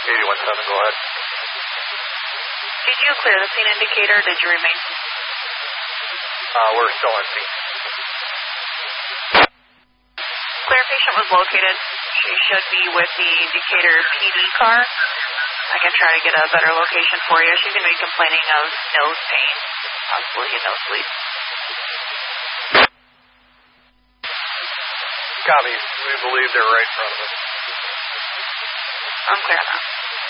817, go ahead. Did you clear the scene indicator? Did you remain? We're still in scene. Clear patient was located. She should be with the Decatur PD car. I can try to get a better location for you. She's going to be complaining of nose pain, possibly a nosebleed. Copy. We believe they're right in front of us. I'm clear now.